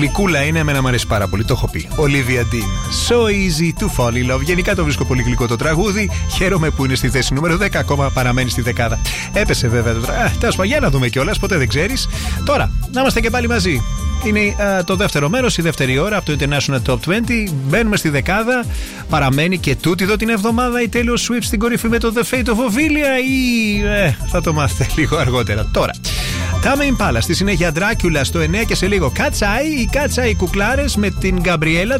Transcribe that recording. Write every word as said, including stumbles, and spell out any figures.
Γλυκούλα είναι, εμένα μου αρέσει πάρα πολύ, το έχω πει. Olivia Dean. So easy to fall in love. Γενικά το βρίσκω πολύ γλυκό το τραγούδι. Χαίρομαι που είναι στη θέση νούμερο δέκα, ακόμα παραμένει στη δεκάδα. Έπεσε βέβαια το τραγούδι. Τέλος πάντων, για να δούμε κιόλας, ποτέ δεν ξέρεις. Τώρα, να είμαστε και πάλι μαζί. Είναι α, το δεύτερο μέρος, η δεύτερη ώρα από το International Top είκοσι. Μπαίνουμε στη δεκάδα. Παραμένει και τούτη εδώ την εβδομάδα η Taylor Swift στην κορυφή με το The Fate of Ophelia ή ε, θα το μάθετε λίγο αργότερα. Τώρα, Tame Impala, στη συνέχεια Dracula στο εννέα και σε λίγο Cat's Eye, οι Cat's Eye κουκλάρες με την Gabriella,